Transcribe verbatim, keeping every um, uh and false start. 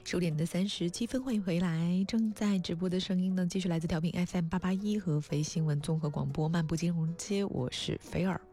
十五点的三十七分，欢迎回来。正在直播的声音呢，继续来自调频 F M 八八一合肥新闻综合广播漫步金融街，我是菲尔。